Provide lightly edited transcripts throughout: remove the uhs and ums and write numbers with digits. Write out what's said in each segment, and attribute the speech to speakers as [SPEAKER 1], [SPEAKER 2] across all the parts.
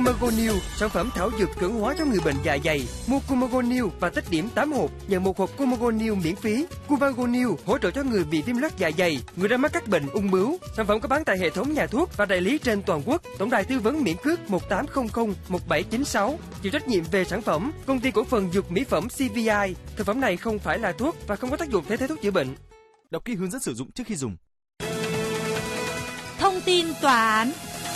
[SPEAKER 1] Cumago New, sản phẩm thảo dược cường hóa cho người bệnh dạ dày. Mua Cumago New và tích điểm 8 hộp, nhận một hộp Cumago New miễn phí. Cumago New hỗ trợ cho người bị viêm loét dạ dày, người đang mắc các bệnh ung bướu. Sản phẩm có bán tại hệ thống nhà thuốc và đại lý trên toàn quốc. Tổng đài tư vấn miễn cước 1800 1796. Chịu trách nhiệm về sản phẩm, Công ty cổ phần dược mỹ phẩm CVI. Thực phẩm này không phải là thuốc và không có tác dụng thay thế thuốc chữa bệnh.
[SPEAKER 2] Đọc kỹ hướng dẫn sử dụng trước khi dùng.
[SPEAKER 3] Thông tin tòa án.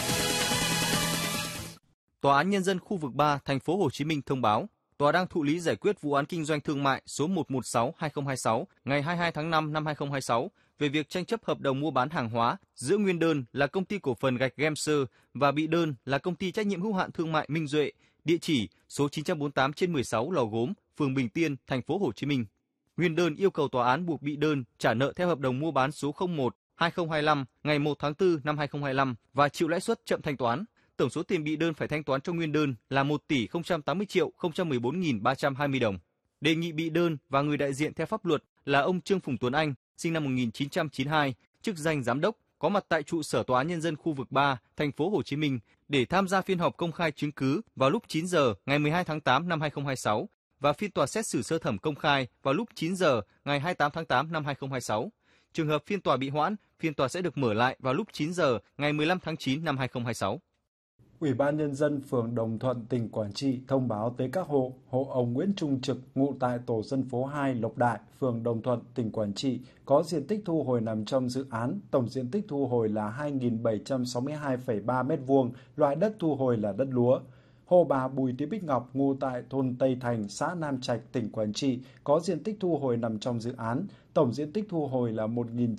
[SPEAKER 2] Tòa án Nhân dân khu vực 3, thành phố Hồ Chí Minh thông báo, tòa đang thụ lý giải quyết vụ án kinh doanh thương mại số 116/2026 ngày 22 tháng 5 năm 2026 về việc tranh chấp hợp đồng mua bán hàng hóa giữa nguyên đơn là công ty cổ phần gạch Gemser và bị đơn là công ty trách nhiệm hữu hạn thương mại Minh Duệ, địa chỉ số 948/16 Lò Gốm, phường Bình Tiên, thành phố Hồ Chí Minh. Nguyên đơn yêu cầu tòa án buộc bị đơn trả nợ theo hợp đồng mua bán số 01/2025 ngày 1 tháng 4 năm 2025 và chịu lãi suất chậm thanh toán. Tổng số tiền bị đơn phải thanh toán cho nguyên đơn là 1.080.014.320 đồng. Đề nghị bị đơn và người đại diện theo pháp luật là ông Trương Phùng Tuấn Anh, sinh năm 1992, chức danh giám đốc, có mặt tại trụ sở Tòa án Nhân dân khu vực 3, thành phố Hồ Chí Minh để tham gia phiên họp công khai chứng cứ vào lúc 9 giờ ngày 12 tháng 8 năm 2026 và phiên tòa xét xử sơ thẩm công khai vào lúc 9 giờ ngày 28 tháng 8 năm 2026. Trường hợp phiên tòa bị hoãn, phiên tòa sẽ được mở lại vào lúc 9 giờ ngày 15 tháng 9 năm 2026.
[SPEAKER 4] Ủy ban Nhân dân phường Đồng Thuận, tỉnh Quảng Trị thông báo tới các hộ ông Nguyễn Trung Trực, ngụ tại tổ dân phố 2 Lộc Đại, phường Đồng Thuận, tỉnh Quảng Trị, có diện tích thu hồi nằm trong dự án, tổng diện tích thu hồi là 2.762,3 m2, loại đất thu hồi là đất lúa. Hộ bà Bùi Thị Bích Ngọc, ngụ tại thôn Tây Thành, xã Nam Trạch, tỉnh Quảng Trị, có diện tích thu hồi nằm trong dự án, tổng diện tích thu hồi là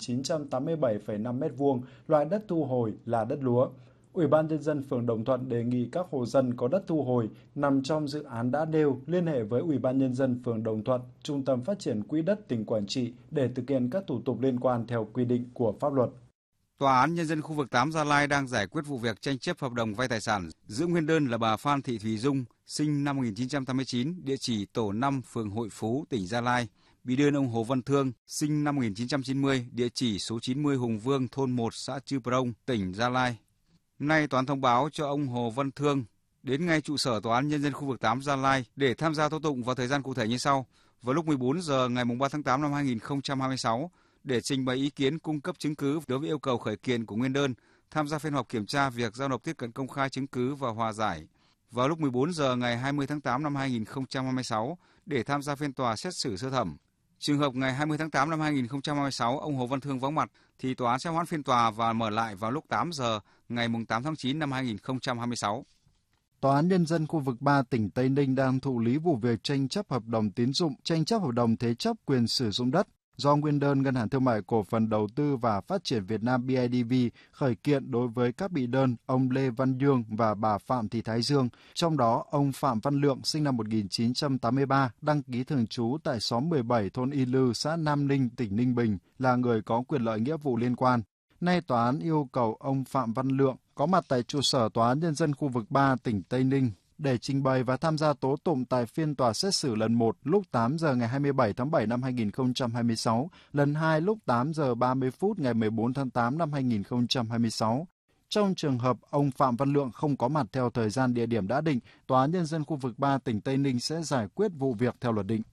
[SPEAKER 4] 1.987,5 m2, loại đất thu hồi là đất lúa. Ủy ban Nhân dân phường Đồng Thuận đề nghị các hộ dân có đất thu hồi nằm trong dự án đã nêu liên hệ với Ủy ban Nhân dân phường Đồng Thuận, Trung tâm Phát triển Quỹ đất tỉnh Quảng Trị để thực hiện các thủ tục liên quan theo quy định của pháp luật.
[SPEAKER 5] Tòa án Nhân dân khu vực 8 Gia Lai đang giải quyết vụ việc tranh chấp hợp đồng vay tài sản giữa nguyên đơn là bà Phan Thị Thùy Dung, sinh năm 1989, địa chỉ tổ 5, phường Hội Phú, tỉnh Gia Lai. Bị đơn ông Hồ Văn Thương, sinh năm 1990, địa chỉ số 90 Hùng Vương, thôn 1, xã Chư Prong, tỉnh Gia Lai. Nay tòa án thông báo cho ông Hồ Văn Thương đến ngay trụ sở Tòa án Nhân dân khu vực 8 Gia Lai để tham gia tố tụng vào thời gian cụ thể như sau. Vào lúc 14 giờ ngày 3 tháng 8 năm 2026, để trình bày ý kiến cung cấp chứng cứ đối với yêu cầu khởi kiện của nguyên đơn, tham gia phiên họp kiểm tra việc giao nộp tiếp cận công khai chứng cứ và hòa giải. Vào lúc 14 giờ ngày 20 tháng 8 năm 2026, để tham gia phiên tòa xét xử sơ thẩm. Trường hợp ngày 20 tháng 8 năm 2026 ông Hồ Văn Thương vắng mặt thì tòa án sẽ hoãn phiên tòa và mở lại vào lúc 8 giờ ngày 8 tháng 9 năm 2026.
[SPEAKER 4] Tòa án Nhân dân khu vực 3 tỉnh Tây Ninh đang thụ lý vụ việc tranh chấp hợp đồng tín dụng, tranh chấp hợp đồng thế chấp quyền sử dụng đất do nguyên đơn Ngân hàng Thương mại Cổ phần Đầu tư và Phát triển Việt Nam BIDV khởi kiện đối với các bị đơn ông Lê Văn Dương và bà Phạm Thị Thái Dương. Trong đó, ông Phạm Văn Lượng, sinh năm 1983, đăng ký thường trú tại xóm 17 thôn Y Lư, xã Nam Ninh, tỉnh Ninh Bình, là người có quyền lợi nghĩa vụ liên quan. Nay tòa án yêu cầu ông Phạm Văn Lượng có mặt tại trụ sở Tòa án Nhân dân khu vực 3 tỉnh Tây Ninh để trình bày và tham gia tố tụng tại phiên tòa xét xử lần 1 lúc 8 giờ ngày 27 tháng 7 năm 2026, lần 2 lúc 8 giờ 30 phút ngày 14 tháng 8 năm 2026. Trong trường hợp ông Phạm Văn Lượng không có mặt theo thời gian địa điểm đã định, Tòa án Nhân dân khu vực 3 tỉnh Tây Ninh sẽ giải quyết vụ việc theo luật định.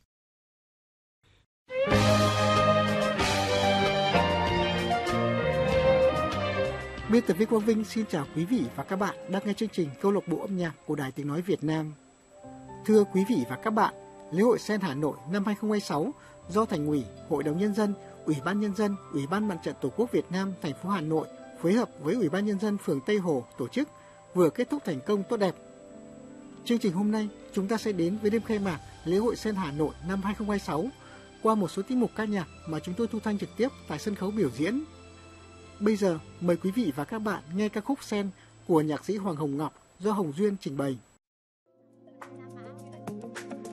[SPEAKER 6] Biên tập viên Quang Vinh xin chào quý vị và các bạn đang nghe chương trình Câu lạc bộ âm nhạc của Đài Tiếng nói Việt Nam. Thưa quý vị và các bạn, lễ hội Sen Hà Nội năm 2026 do Thành ủy, Hội đồng Nhân dân, Ủy ban Nhân dân, Ủy ban Mặt trận Tổ quốc Việt Nam thành phố Hà Nội phối hợp với Ủy ban Nhân dân phường Tây Hồ tổ chức vừa kết thúc thành công tốt đẹp. Chương trình hôm nay chúng ta sẽ đến với đêm khai mạc lễ hội Sen Hà Nội năm 2026 qua một số tiết mục ca nhạc mà chúng tôi thu thanh trực tiếp tại sân khấu biểu diễn. Bây giờ mời quý vị và các bạn nghe ca khúc Sen của nhạc sĩ Hoàng Hồng Ngọc do Hồng Duyên trình bày.